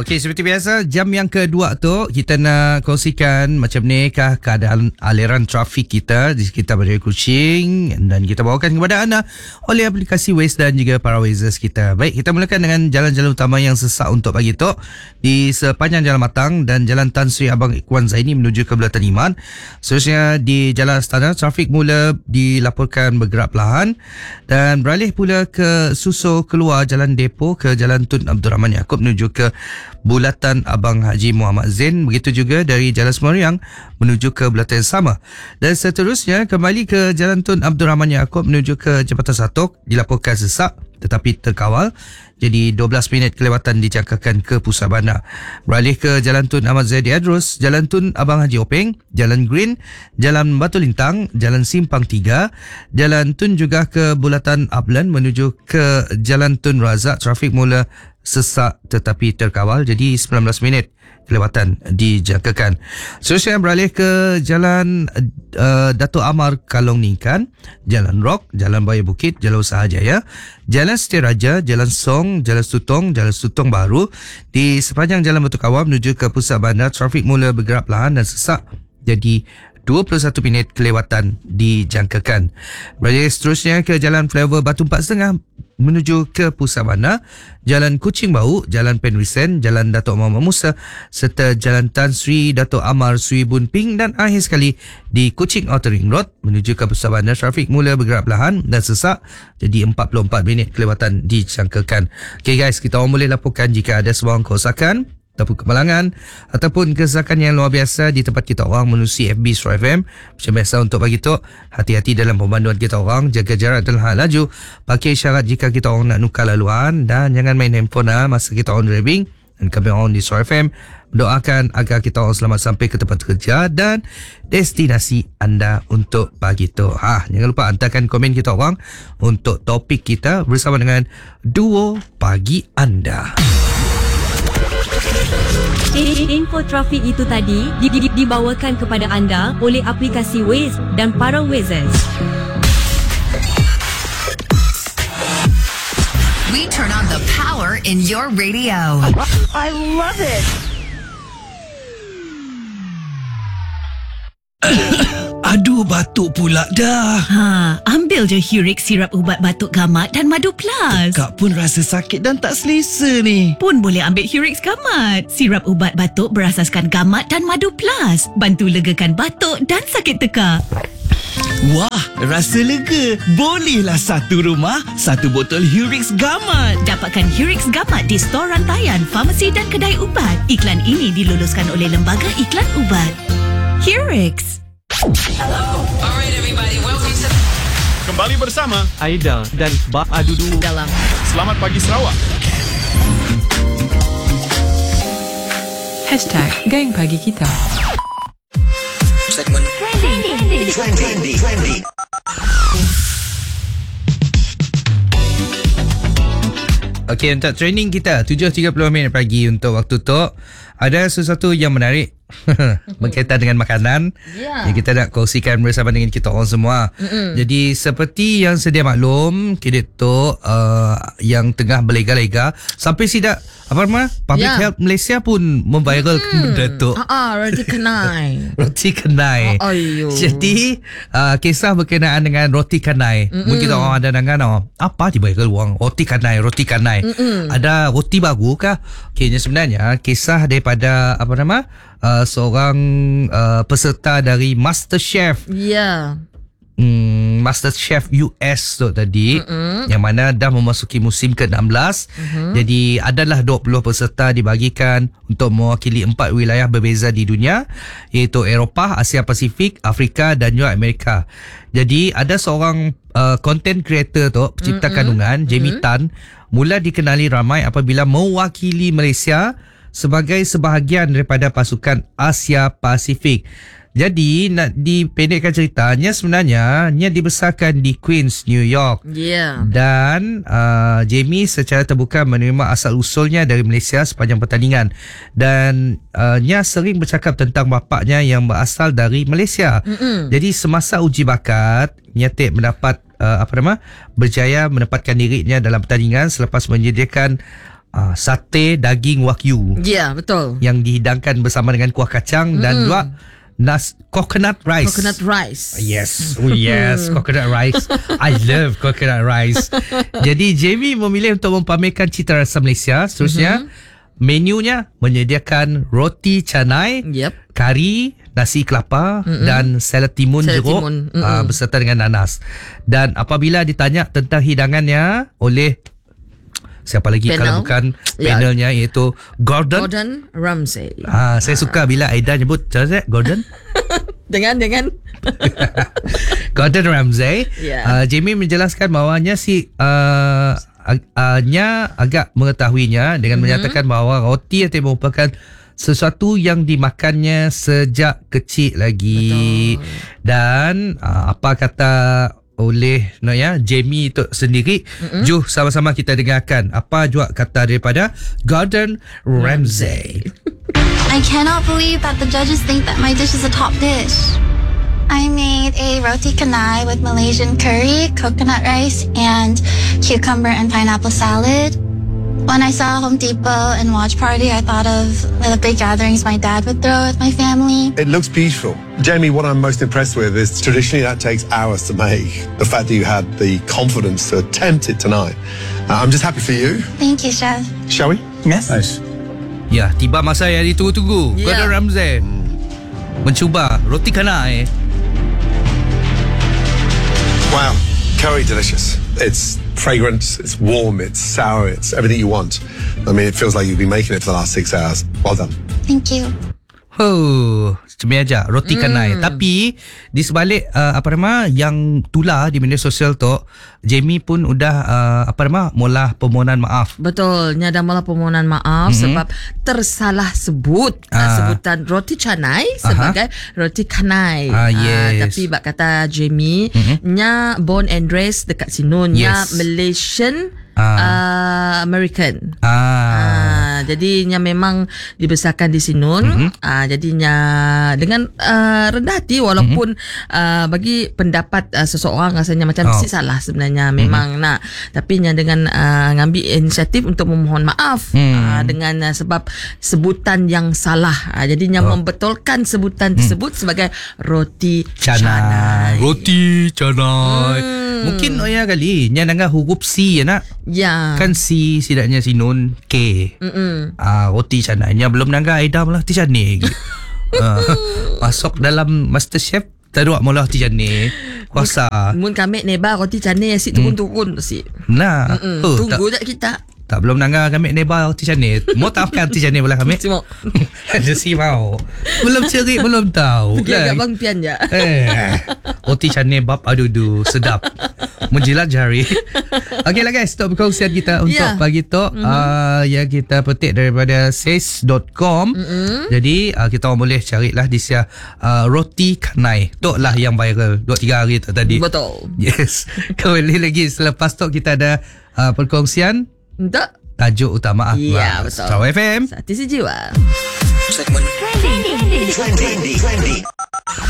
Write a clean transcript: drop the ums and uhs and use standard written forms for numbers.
Okey, seperti biasa, jam yang kedua tu kita nak kongsikan macam ni kah keadaan aliran trafik kita di sekitar Bandar Kuching, dan kita bawakan kepada anda oleh aplikasi Waze dan juga para Wazers kita. Baik, kita mulakan dengan jalan-jalan utama yang sesak untuk pagi tu di sepanjang Jalan Matang dan Jalan Tan Sri Abang Ikhwan Zaini menuju ke Bulatan Iman. Seterusnya di Jalan Astana, trafik mula dilaporkan bergerak perlahan dan beralih pula ke susul keluar Jalan Depo ke Jalan Tun Abdul Rahman Yaakob menuju ke Bulatan Abang Haji Muhammad Zain. Begitu juga dari Jalan Semeriang menuju ke bulatan yang sama. Dan seterusnya kembali ke Jalan Tun Abdul Rahman Yaakob menuju ke Jambatan Satok dilaporkan sesak tetapi terkawal. Jadi 12 minit kelewatan dijangkakan ke pusat bandar. Beralih ke Jalan Tun Ahmad Zaidi Adrus, Jalan Tun Abang Haji Openg, Jalan Green, Jalan Batu Lintang, Jalan Simpang 3, Jalan Tun juga ke Bulatan Upland menuju ke Jalan Tun Razak. Trafik mula sesak tetapi terkawal, jadi 19 minit kelewatan dijangkakan. Seterusnya beralih ke Jalan Dato' Amar Kalong Ningkan, Jalan Rock, Jalan Baya Bukit, Jalan Usaha Jaya, Jalan Setiraja, Jalan Song, Jalan Sutong Baru. Di sepanjang Jalan Batu Kawam menuju ke pusat bandar, trafik mula bergerak perlahan dan sesak, jadi 21 minit kelewatan dijangkakan. Beralih seterusnya ke Jalan Flyover Batu 4.5 menuju ke pusat bandar, Jalan Kuching Bau, Jalan Penrisen, Jalan Dato' Muhammad Musa serta Jalan Tan Sri Dato' Amar Sri Bun Ping, dan akhir sekali di Kuching Outer Ring Road menuju ke pusat bandar, trafik mula bergerak perlahan dan sesak, jadi 44 minit kelewatan dijangkakan. Okay guys, kita orang boleh laporkan jika ada sebarang kerosakan ataupun kemalangan ataupun kesesakan yang luar biasa di tempat kita orang menerusi FB Suara FM. Macam biasa untuk pagi tu, hati-hati dalam pemanduan kita orang, jaga jarak dalam hal laju, pakai isyarat jika kita orang nak nukar laluan, dan jangan main handphone masa kita orang driving. Dan kami orang di Suara FM mendoakan agar kita orang selamat sampai ke tempat kerja dan destinasi anda untuk pagi tu. Jangan lupa hantarkan komen kita orang untuk topik kita bersama dengan Duo Pagi Anda. Info trafik itu tadi dibawakan kepada anda oleh aplikasi Waze dan para Wazers. We turn on the power in your radio. I love it. Aduh, batuk pula dah. Ambil je Hurix sirap ubat batuk gamat dan madu plus. Kak pun rasa sakit dan tak selesa ni. Pun boleh ambil Hurix gamat. Sirap ubat batuk berasaskan gamat dan madu plus. Bantu legakan batuk dan sakit tekak. Wah, rasa lega. Bolehlah satu rumah, satu botol Hurix gamat. Dapatkan Hurix gamat di stor rantaian, farmasi dan kedai ubat. Iklan ini diluluskan oleh Lembaga Iklan Ubat. Hurix. Hello. Alright everybody, welcome to... Kembali bersama Aida dan Bak Adudu Dalam Selamat Pagi Sarawak. #Geng Pagi Kita. Segmen Trendy. Okey, untuk training kita 7.30 minit pagi untuk waktu tu, ada sesuatu yang menarik berkaitan dengan makanan yang kita nak kongsikan bersama dengan kita orang semua. Jadi seperti yang sedia maklum, kita tu yang tengah berlega-lega sampai sidak Public Health Malaysia pun memviralkan benda tu. Roti canai. Jadi kisah berkenaan dengan roti canai. Mungkin kita orang ada dengar apa diviral wang roti canai. Ada roti baru kah? Okay, sebenarnya kisah daripada seorang peserta dari MasterChef. MasterChef US tu tadi, yang mana dah memasuki musim ke-16. Jadi adalah 20 peserta dibagikan untuk mewakili 4 wilayah berbeza di dunia, iaitu Eropah, Asia Pasifik, Afrika dan juga Amerika. Jadi ada seorang content creator tu, pencipta kandungan, Jamie Tan, mula dikenali ramai apabila mewakili Malaysia sebagai sebahagian daripada pasukan Asia Pasifik. Jadi nak dipendekkan ceritanya, sebenarnya dia dibesarkan di Queens, New York. Dan Jamie secara terbuka menerima asal-usulnya dari Malaysia sepanjang pertandingan. Dan dia sering bercakap tentang bapaknya yang berasal dari Malaysia. Jadi semasa uji bakat, Nyatik mendapat berjaya menempatkan dirinya dalam pertandingan selepas menyediakan sate daging wagyu Ya, betul. yang dihidangkan bersama dengan kuah kacang dan juga coconut rice. Coconut rice. Yes. Oh yes, coconut rice. I love coconut rice. Jadi Jamie memilih untuk mempamerkan cita rasa Malaysia. Seterusnya menunya menyediakan roti canai, Yep. kari, nasi kelapa dan salad timun Salad jeruk timun. beserta dengan nanas. Dan apabila ditanya tentang hidangannya oleh siapa lagi Panel. kalau bukan Ya. panelnya, iaitu Gordon. Gordon Ramsay. Saya suka bila Aida nyebut Gordon. Dengan Gordon Ramsay. Ya. Jamie menjelaskan bahawanya nya agak mengetahuinya dengan menyatakan bahawa roti itu merupakan sesuatu yang dimakannya sejak kecil lagi. Betul. Dan apa kata oleh Jamie itu sendiri, jom sama-sama kita dengarkan apa juga kata daripada Gordon Ramsay. I cannot believe that the judges think that my dish is a top dish. I made a roti canai with Malaysian curry, coconut rice, and cucumber and pineapple salad. When I saw Home Depot and watch party, I thought of the big gatherings my dad would throw with my family. It looks beautiful. Jamie, what I'm most impressed with is traditionally that takes hours to make. The fact that you had the confidence to attempt it tonight. I'm just happy for you. Thank you, Chef. Shall we? Yes. Nice. Ya, tiba masa yang ditunggu-tunggu. Ya. Gordon Ramsay mencuba roti canai. Wow. Curry delicious. It's fragrant, it's warm, it's sour, it's everything you want. I mean, it feels like you've been making it for the last 6 hours. Well done. Thank you. Cemil aja roti canai. Tapi di sebalik yang tular di media sosial tu, Jamie pun udah mula permohonan maaf. Betul, nya dah mula permohonan maaf sebab tersalah sebut sebutan roti canai sebagai roti canai. Yes. Tapi bak kata Jamie, nya born and raised dekat sini, nya Yes. Malaysian American. Jadi nya memang dibesarkan di sini. Jadinya dengan rendah hati walaupun bagi pendapat seseorang rasanya macam si salah sebenarnya memang nak, tapi nya dengan ngambil inisiatif untuk memohon maaf dengan sebab sebutan yang salah. Jadinya membetulkan sebutan tersebut sebagai roti canai. Roti canai. Mungkin kali nya nangga huruf C ya nak. Ya. Kan C sidaknya sinun K. Roti canai nya belum nangga Aida malah roti canai lagi. Masuk dalam MasterChef taruh mula roti canai. Kuasa. Mun kami neba roti canai asyik turun-turun asyik. Nah. Tunggu tak kita. Tak belum nangga kami neba roti canai. Mau tahu kan roti canai belah kami? Cuma Ada si mau. Belum ceri belum tahu. pergi agak bang pian je. Roti canai bab adudu sedap. Menjilat jari. Okeylah guys, stop perkongsian kita untuk pagi tu. Yang kita petik daripada says.com. Jadi kita boleh carilah di sia roti canai. Tu lah yang viral 2-3 hari tu tadi. Betul. Yes. Kembali lagi selepas tu kita ada perkongsian Untuk tajuk utama Akbar. Ya, betul. Sarawak FM. Sati sejiwa. Trendy.